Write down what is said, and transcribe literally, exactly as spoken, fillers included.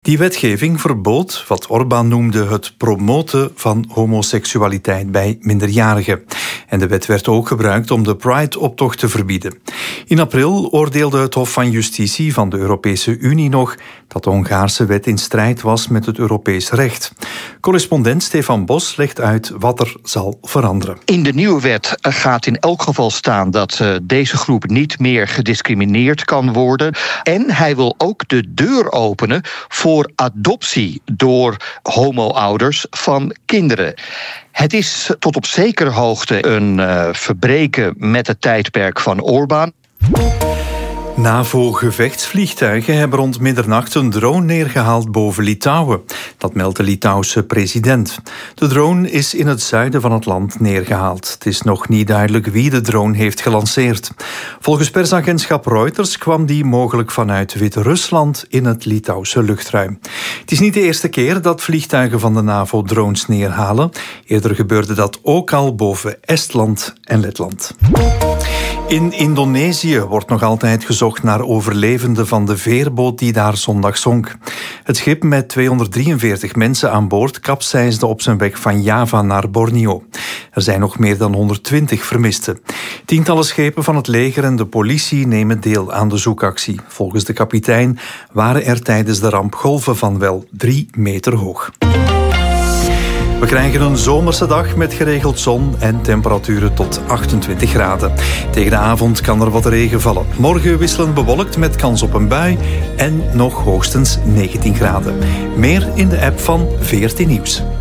Die wetgeving verbood wat Orbán noemde het promoten van homoseksualiteit bij minderjarigen. En de wet werd ook gebruikt om de Pride-optocht te verbieden. In april oordeelde het Hof van Justitie van de Europese Unie nog dat de Hongaarse wet in strijd was met het Europees recht. Correspondent Stefan Bos legt uit wat er zal veranderen. In de nieuwe wet gaat in elk geval staan dat uh, deze groep niet meer gediscrimineerd kan worden. En hij wil ook de deur openen voor adoptie door homo-ouders van kinderen. Het is tot op zekere hoogte een uh, verbreken met het tijdperk van Orbán. NAVO-gevechtsvliegtuigen hebben rond middernacht een drone neergehaald boven Litouwen. Dat meldt de Litouwse president. De drone is in het zuiden van het land neergehaald. Het is nog niet duidelijk wie de drone heeft gelanceerd. Volgens persagentschap Reuters kwam die mogelijk vanuit Wit-Rusland in het Litouwse luchtruim. Het is niet de eerste keer dat vliegtuigen van de NAVO drones neerhalen. Eerder gebeurde dat ook al boven Estland en Letland. In Indonesië wordt nog altijd gezocht naar overlevenden van de veerboot die daar zondag zonk. Het schip met tweehonderddrieënveertig mensen aan boord kapseisde op zijn weg van Java naar Borneo. Er zijn nog meer dan honderdtwintig vermisten. Tientallen schepen van het leger en de politie nemen deel aan de zoekactie. Volgens de kapitein waren er tijdens de ramp golven van wel drie meter hoog. We krijgen een zomerse dag met geregeld zon en temperaturen tot achtentwintig graden. Tegen de avond kan er wat regen vallen. Morgen wisselend bewolkt met kans op een bui en nog hoogstens negentien graden. Meer in de app van veertien Nieuws.